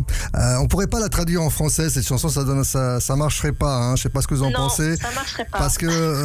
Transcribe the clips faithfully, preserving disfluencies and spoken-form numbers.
Euh, on pourrait pas la traduire en français, cette chanson, ça donne, ça, ça marcherait pas. Hein. Je sais pas ce que vous en non, pensez. Ça marcherait pas. Parce que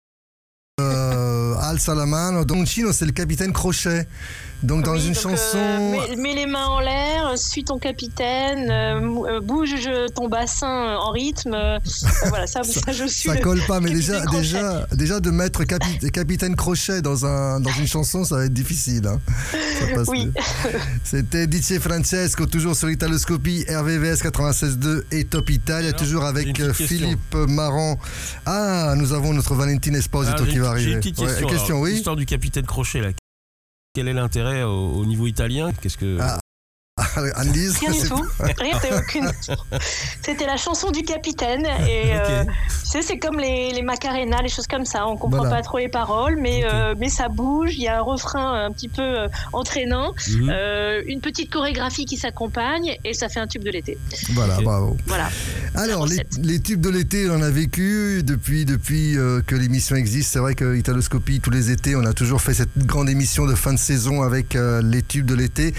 euh, Alza la mano, Don Chino, c'est le capitaine Crochet. Donc dans oui, une donc, chanson, euh, mets, mets les mains en l'air, suis ton capitaine, euh, bouge ton bassin en rythme. Euh, voilà, ça, ça, ça je suis. Ça le colle pas, mais déjà, Crochet. déjà, déjà de mettre capi- capitaine Crochet dans un dans une chanson, ça va être difficile. Hein. Ça passe oui. plus. C'était D J Francesco, toujours sur Italoscopie, R V V S quatre-vingt-seize deux et Top Italia, Alors, toujours avec euh, Philippe Marant. Ah, nous avons notre Valentine Esposito Alors, qui va J'ai arriver. une petite Ouais, question. question Alors, oui. L'histoire du capitaine Crochet, là. Quel est l'intérêt au, au niveau italien? Qu'est-ce que... Ah. Anne-Lise, Rien du c'est- tout. Rien, t'as aucune. C'était la chanson du capitaine. Et euh, Ok. tu sais, c'est comme les, les Macarena, les choses comme ça. On comprend Voilà. pas trop les paroles, mais, Ok. euh, mais ça bouge. Il y a un refrain un petit peu euh, entraînant, Mhm. euh, une petite chorégraphie qui s'accompagne, et ça fait un tube de l'été. Voilà, Ok. bravo. Voilà. Alors, les, recette. les tubes de l'été, on en a vécu depuis, depuis euh, que l'émission existe. C'est vrai que Italoscopie, tous les étés, on a toujours fait cette grande émission de fin de saison avec euh, les tubes de l'été.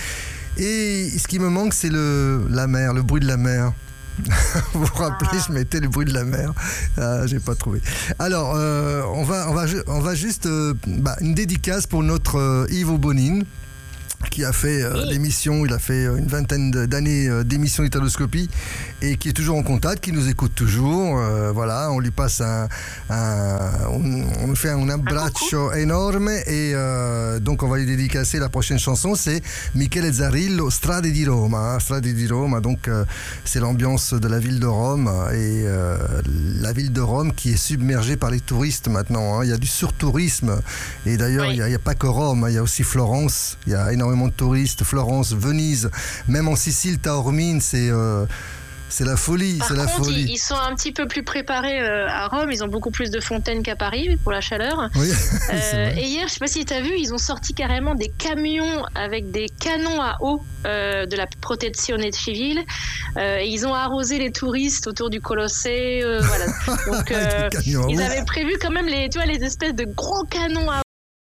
Et ce qui me manque, c'est le, la mer, le bruit de la mer. Vous vous rappelez, Ah. je mettais le bruit de la mer. Ah, j'ai pas trouvé. Alors, euh, on, va, on, va, ju- on va juste euh, bah, une dédicace pour notre euh, Ivo Bonin, qui a fait euh, Oui. l'émission, il a fait euh, une vingtaine de- d'années euh, d'émission Italoscopie et qui est toujours en contact, qui nous écoute toujours. Euh, voilà, on lui passe un, un- on, on lui fait un abbraccio énorme et euh, donc on va lui dédicacer la prochaine chanson, c'est Michele Zarillo, Strade di Roma. Hein, Strade di Roma, donc euh, c'est l'ambiance de la ville de Rome et euh, la ville de Rome qui est submergée par les touristes maintenant. Hein. Il y a du surtourisme et d'ailleurs Oui. il n'y a, il y a pas que Rome, hein, il y a aussi Florence, il y a énormément de touristes, Florence, Venise, même en Sicile, Taormine, c'est euh, c'est la folie, Par c'est la contre, folie. ils, ils sont un petit peu plus préparés euh, à Rome. Ils ont beaucoup plus de fontaines qu'à Paris pour la chaleur. Oui, Euh, c'est vrai. et hier, je sais pas si tu as vu, ils ont sorti carrément des camions avec des canons à eau euh, de la Protezione Civile. Euh, et ils ont arrosé les touristes autour du Colossée. Euh, voilà. Donc, euh, Avec des camions à ils eau. avaient prévu quand même les, tu vois, les espèces de gros canons à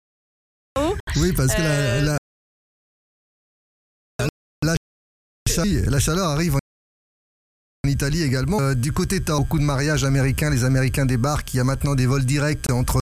eau. Oui, parce que la, euh, la, la, cha- la chaleur arrive en en Italie également. Euh, du côté, tu as beaucoup de mariages américains. Les Américains débarquent. Il y a maintenant des vols directs entre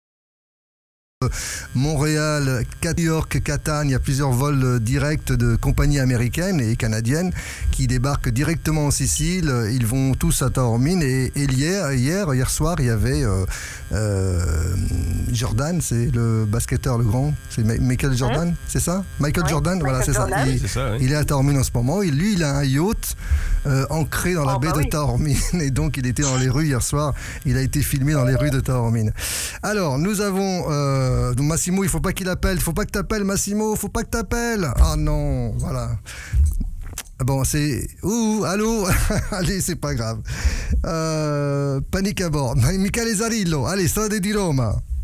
Montréal, New York, Catane. Il y a plusieurs vols euh, directs de compagnies américaines et canadiennes qui débarquent directement en Sicile. Ils vont tous à Taormine. Et, et hier, hier, hier soir, il y avait euh, euh, Jordan, c'est le basketteur, le grand. C'est Ma- Michael Jordan, c'est ça Michael Oui, Jordan, voilà, Michael c'est ça. Jordan. Il- C'est ça, oui. il est à Taormine en ce moment. Et lui, il a un yacht euh, ancré dans la Oh, baie bah de oui. Taormine. Et donc, il était dans les rues hier soir. Il a été filmé dans les rues de Taormine. Alors, nous avons euh, donc Massimo. Il faut pas qu'il appelle. Il faut pas que tu appelles, Massimo. Il faut pas que tu appelles. Ah non, voilà. Bon, c'est... Ouh, allô. Allez, c'est pas grave. Euh, panique à bord. Michele Zarillo. Allez, Strade di Roma.